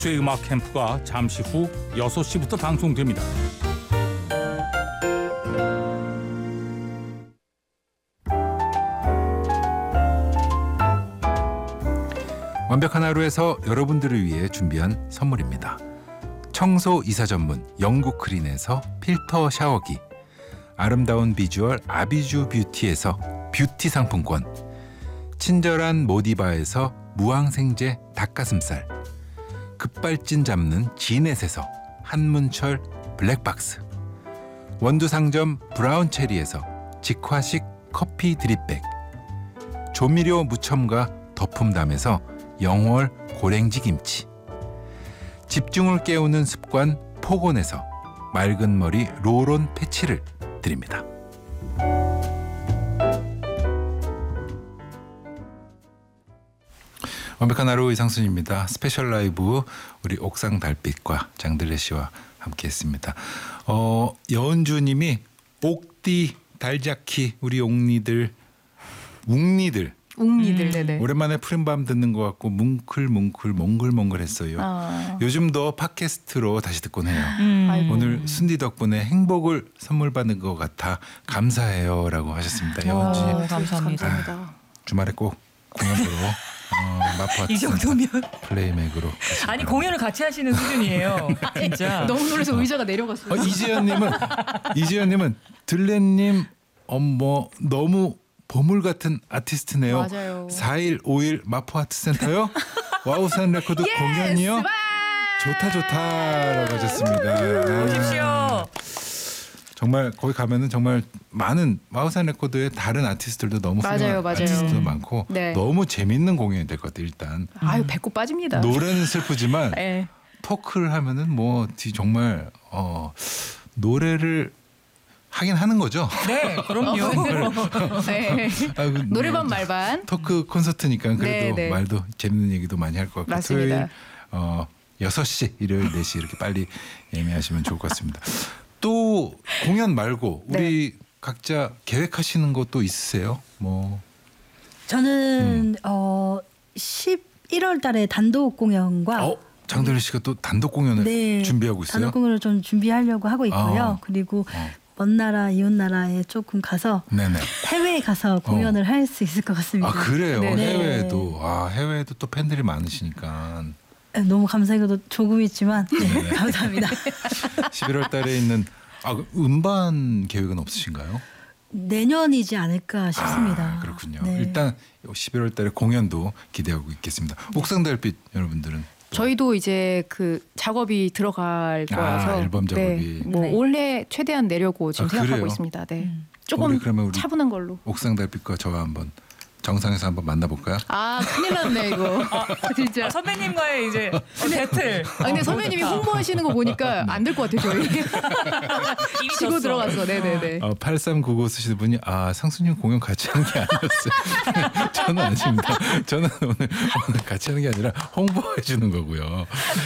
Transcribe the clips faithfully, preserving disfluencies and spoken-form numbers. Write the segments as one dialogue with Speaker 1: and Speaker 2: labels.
Speaker 1: 제 음악 캠프가 잠시 후 여섯 시부터 방송됩니다.
Speaker 2: 완벽한 하루에서 여러분들을 위해 준비한 선물입니다. 청소 이사 전문 영국 크린에서 필터 샤워기, 아름다운 비주얼 아비주 뷰티에서 뷰티 상품권, 친절한 모디바에서 무항생제 닭가슴살, 급발진 잡는 지넷에서 한문철 블랙박스, 원두 상점 브라운 체리에서 직화식 커피 드립백, 조미료 무첨가 더품담에서 영월 고랭지 김치, 집중을 깨우는 습관 포곤에서 맑은 머리 롤온 패치를 드립니다. 완벽한 하루 이상순입니다. 스페셜 라이브 우리 옥상 달빛과 장들레 씨와 함께했습니다. 어, 여은주님이 옥디 달자키 우리 옥니들 웅니들
Speaker 3: 웅니들 음. 네네.
Speaker 2: 오랜만에 푸른 밤 듣는 것 같고 뭉클뭉클 몽글몽글했어요. 아. 요즘도 팟캐스트로 다시 듣곤 해요. 음. 오늘 순디 덕분에 행복을 선물 받는 것 같아 감사해요라고 하셨습니다. 여은주
Speaker 3: 어, 감사합니다.
Speaker 2: 아, 주말에 꼭 공연 보러 어, 마포
Speaker 3: 이 정도면
Speaker 2: 플레이맥으로
Speaker 3: 아니 공연을 같이 하시는 수준이에요. 진짜
Speaker 4: 너무 놀라서 의자가 내려갔어요.
Speaker 2: 어, 이지연님은 이지연님은 들레님 어머 너무 보물 같은 아티스트네요.
Speaker 4: 맞아요.
Speaker 2: 사 일 오 일 마포 아트센터요. 와우산 레코드
Speaker 4: yes!
Speaker 2: 공연이요. 와! 좋다 좋다라고 하셨습니다.
Speaker 3: 오십시오.
Speaker 2: 아, 정말 거기 가면은 정말 많은 와우산 레코드의 다른 아티스트들도 너무
Speaker 4: 맞아요,
Speaker 2: 훌륭한
Speaker 4: 맞아요.
Speaker 2: 아티스트도 많고
Speaker 4: 네.
Speaker 2: 너무 재밌는 공연이 될 것 같아요. 일단
Speaker 4: 아유 배꼽 빠집니다.
Speaker 2: 노래는 슬프지만
Speaker 4: 네.
Speaker 2: 토크를 하면은 뭐 정말 어, 노래를 하긴 하는 거죠.
Speaker 3: 네, 그럼요.
Speaker 4: 네.
Speaker 2: 아, 그,
Speaker 4: 노래반 말반.
Speaker 2: 토크 콘서트니까 그래도
Speaker 4: 네, 네.
Speaker 2: 말도 재밌는 얘기도 많이 할 것 같고
Speaker 4: 맞습니다.
Speaker 2: 토요일 어, 여섯 시 일요일 네 시 이렇게 빨리 예매하시면 좋을 것 같습니다. 또 공연 말고 우리 네. 각자 계획하시는 것도 있으세요? 뭐
Speaker 5: 저는 음. 어, 십일월 달에 단독 공연과
Speaker 2: 어? 장도리 씨가 또 단독 공연을
Speaker 5: 네,
Speaker 2: 준비하고 있어요?
Speaker 5: 단독 공연을 좀 준비하려고 하고 있고요.
Speaker 2: 어.
Speaker 5: 그리고
Speaker 2: 어.
Speaker 5: 먼 나라 이웃 나라에 조금 가서
Speaker 2: 네네.
Speaker 5: 해외에 가서 공연을 어. 할 수 있을 것 같습니다.
Speaker 2: 아 그래요?
Speaker 5: 네네.
Speaker 2: 해외에도 아 해외에도 또 팬들이 많으시니까
Speaker 5: 네, 너무 감사하게도 조금 있지만 네, 감사합니다.
Speaker 2: 십일월 달에 있는 아, 음반 계획은 없으신가요?
Speaker 5: 내년이지 않을까 싶습니다.
Speaker 2: 아, 그렇군요.
Speaker 5: 네.
Speaker 2: 일단 십일월 달에 공연도 기대하고 있겠습니다. 옥상 달빛 여러분들은
Speaker 4: 저희도 이제 그 작업이 들어갈 거라서
Speaker 2: 아, 앨범 작업이
Speaker 4: 네, 뭐
Speaker 5: 네.
Speaker 4: 올해 최대한 내려고 지금
Speaker 2: 아,
Speaker 4: 생각하고
Speaker 2: 그래요?
Speaker 4: 있습니다. 네.
Speaker 5: 음.
Speaker 4: 조금
Speaker 2: 우리 그러면 우리
Speaker 4: 차분한 걸로.
Speaker 2: 옥상 달빛과 저와 한번 정상에서 한번 만나볼까요?
Speaker 4: 아 큰일 났네 이거. 진짜.
Speaker 3: 아, 선배님과의 이제 어, 배틀.
Speaker 4: 아 근데 선배님이 홍보하시는 거 보니까 안 될 것 같아요 저희.
Speaker 3: 이미
Speaker 4: 치고
Speaker 3: 졌어.
Speaker 4: 들어갔어. 네네네.
Speaker 2: 어, 팔삼구구 쓰시는 분이 아 상수님 공연 같이 하는 게 아니었어요. 저는 아닙니다. 저는 오늘, 오늘 같이 하는 게 아니라 홍보해 주는 거고요.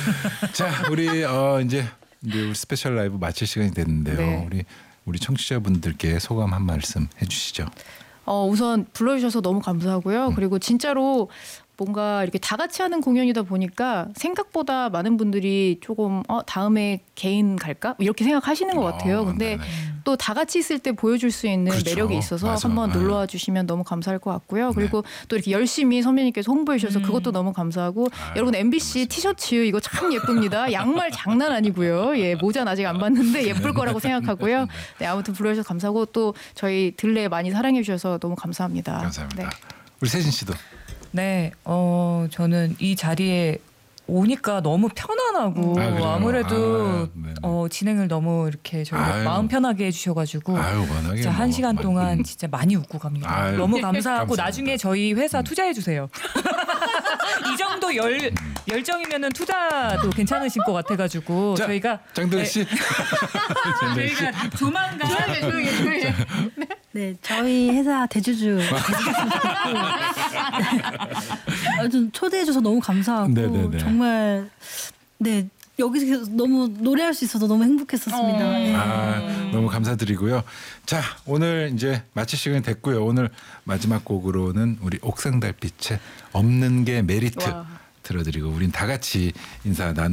Speaker 2: 자 우리 어, 이제 이제 우리 스페셜 라이브 마칠 시간이 됐는데요.
Speaker 4: 네.
Speaker 2: 우리 우리 청취자분들께 소감 한 말씀 해주시죠.
Speaker 4: 어, 우선 불러주셔서 너무 감사하고요.
Speaker 2: 음.
Speaker 4: 그리고 진짜로 뭔가 이렇게 다 같이 하는 공연이다 보니까 생각보다 많은 분들이 조금 어, 다음에 개인 갈까? 이렇게 생각하시는 것 같아요.
Speaker 2: 어,
Speaker 4: 근데
Speaker 2: 네네.
Speaker 4: 또 다 같이 있을 때 보여줄 수 있는
Speaker 2: 그렇죠.
Speaker 4: 매력이 있어서
Speaker 2: 맞아.
Speaker 4: 한번
Speaker 2: 네.
Speaker 4: 놀러와 주시면 너무 감사할 것 같고요. 그리고 또 이렇게 열심히 선배님께서 홍보해 주셔서
Speaker 3: 음.
Speaker 4: 그것도 너무 감사하고
Speaker 2: 아유,
Speaker 4: 여러분 엠비씨
Speaker 2: 고맙습니다.
Speaker 4: 티셔츠 이거 참 예쁩니다. 양말 장난 아니고요. 예, 모자는 아직 안 봤는데 예쁠 거라고 생각하고요. 네, 아무튼 불러주셔서 감사하고 또 저희 들레 많이 사랑해 주셔서 너무 감사합니다.
Speaker 2: 감사합니다.
Speaker 4: 네.
Speaker 2: 우리 세진 씨도.
Speaker 3: 네, 어 저는 이 자리에 오니까 너무 편안하고
Speaker 2: 아, 그래요?
Speaker 3: 아무래도
Speaker 2: 아, 네네.
Speaker 3: 어, 진행을 너무 이렇게 저희가
Speaker 2: 아유.
Speaker 3: 마음 편하게 해주셔가지고
Speaker 2: 아유 워낙에
Speaker 3: 진짜
Speaker 2: 뭐
Speaker 3: 한 시간
Speaker 2: 많이-
Speaker 3: 동안 진짜 많이 웃고 갑니다.
Speaker 2: 아유,
Speaker 3: 너무 감사하고
Speaker 2: 감사합니다.
Speaker 3: 나중에 저희 회사
Speaker 2: 음.
Speaker 3: 투자해 주세요. 이 정도 열 열정이면은 투자도 괜찮으신 것 같아가지고
Speaker 2: 자,
Speaker 3: 저희가
Speaker 2: 장도리
Speaker 3: 네.
Speaker 2: 씨. 장도리 씨.
Speaker 3: 저희가 조만간
Speaker 5: 네, 저희 회사 대주주 아, 좀 초대해줘서 너무 감사하고
Speaker 2: 네네네.
Speaker 5: 정말 네 여기서 계속 너무 노래할 수 있어서 너무 행복했었습니다.
Speaker 3: 어.
Speaker 5: 네.
Speaker 2: 아, 너무 감사드리고요. 자, 오늘 이제 마칠 시간이 됐고요. 오늘 마지막 곡으로는 우리 옥상 달빛의 없는 게 메리트
Speaker 4: 와.
Speaker 2: 들어드리고 우린 다 같이 인사 나누.